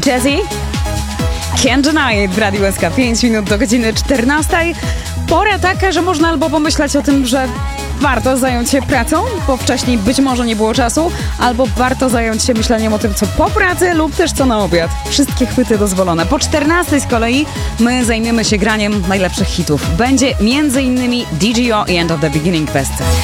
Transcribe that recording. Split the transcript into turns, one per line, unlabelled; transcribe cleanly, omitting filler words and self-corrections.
Jessie, Can't Deny It w Radiu SK. 5 minut do godziny 14. Pora taka, że można albo pomyśleć o tym, że warto zająć się pracą, bo wcześniej być może nie było czasu, albo warto zająć się myśleniem o tym, co po pracy lub też co na obiad. Wszystkie chwyty dozwolone. Po 14 z kolei my zajmiemy się graniem najlepszych hitów. Będzie m.in. DGO i End of the Beginning Best.